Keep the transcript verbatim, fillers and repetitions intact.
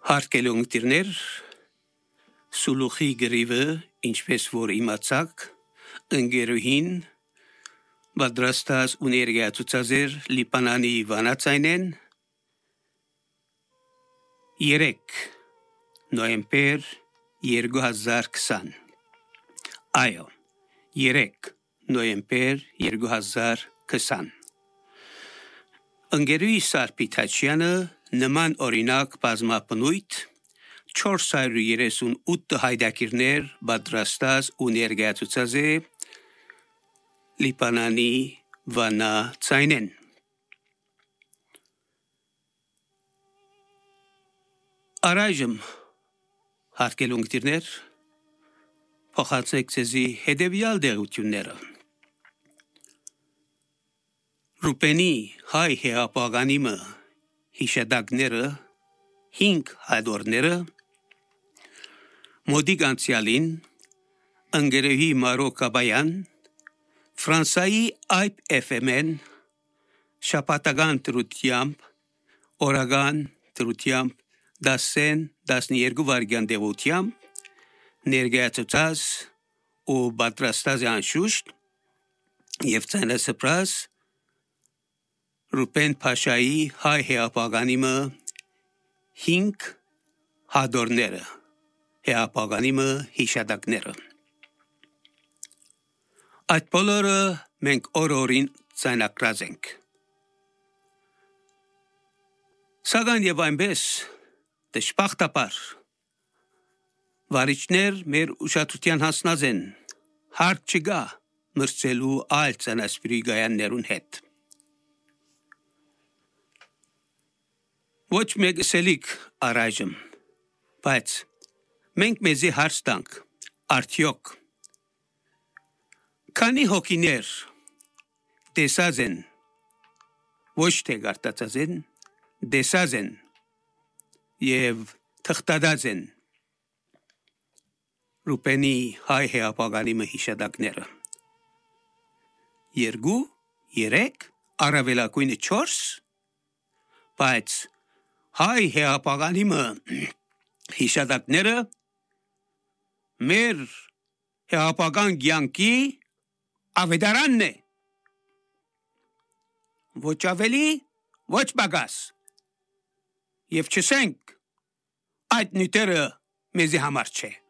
Հարգելի ունկնդիրներ, Սուլուխի գրիվը, ինչպես որ իմացաք, ընկերուհին պատրաստած ու ներկայացուցած էր Լիբանանի վանացայնեն երեք նոյեմբեր երկու հազար քսան։ Այո, երեք նոյեմբեր երկու հազար քսան։ Ընկերուհի Սարպիթաչյանը նման օրինակ բազմապնույթ չորս հարյուր երեսունութ հայդակիրներ պատրաստած ու ներկայացուցած է Լիբանանի վանացայնեն։ Առայժմ հարգելի ունկնդիրներ, փոխանցենք ձեզի հետևյալ դեղությունները։ Ռուբենի հայ հեղափոխանիմը հիշադակները հինգ հադորները մոդիկ անցյալին ընկերուհի Մարո Կաբայան Ֆրանսայի այբ էֆ էմ-ն շաբաթական դրությամբ օրական դրությամբ դասեն դասներկու վայրկյան դեղությամբ ներկայացուցած ու պատրաստած անշուշտ եւ ցանասպրած Ռուբեն Փաշայի հայ հեղափոխանիմը հինգ հադորները հեղափոխանիմը հիշադակները այդ բոլորը մենք օր-օրին ցանակրած ենք սակայն եւ այնպես դժբախտաբար վարիչներ մեր ուշադրության հասնած են հարկ չկա մրցելու այլ ցանասպիրի գայաններուն հետ ոչ մեկ սելիկ առայժմ բայց մենք մեզի հարց տանք արդյոք քանի հոգիներ տեսած են ոչ թե գարտացած են տեսած են եւ թղթադած են Ռուբենի հայ հեղափոխանիմը հիշադակները երկու երեք առավելագույնը չորս բայց հայ հեղափոխանիմը հիշադակները մեր հեղափոխական կյանքի ավետարանն է ոչ ավելի ոչ պակաս եւ չսենք այդ նյութերը մեզի համար չէ